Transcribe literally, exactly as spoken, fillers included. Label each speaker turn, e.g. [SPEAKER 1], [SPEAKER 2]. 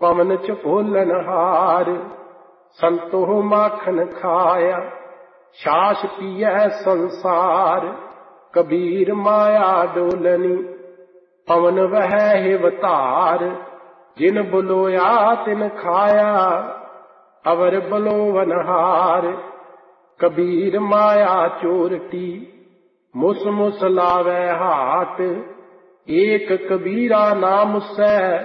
[SPEAKER 1] पवन च भोलन हार। संतो माखन खाया छाछ पिय संसार। कबीर माया डोलनी पवन वह हिवतार। जिन बुलोया तिन खाया अवर बलोवनहार। कबीर माया चोरटी मुस मुस लावै हाथ। एक कबीरा नाम उसै